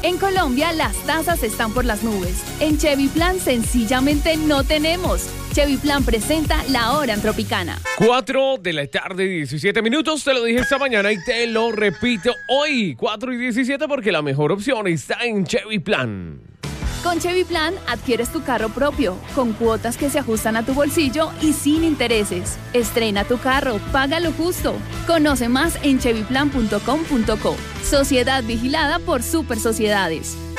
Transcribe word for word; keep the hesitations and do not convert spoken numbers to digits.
En Colombia las tasas están por las nubes. En Chevy Plan sencillamente no tenemos. Chevy Plan presenta La Hora en Tropicana. cuatro de la tarde, diecisiete minutos. Te lo dije esta mañana y te lo repito hoy. cuatro y diecisiete porque la mejor opción está en Chevy Plan. Con Chevy Plan adquieres tu carro propio, con cuotas que se ajustan a tu bolsillo y sin intereses. Estrena tu carro, págalo justo. Conoce más en chevy plan punto com punto co. Sociedad vigilada por Super Sociedades.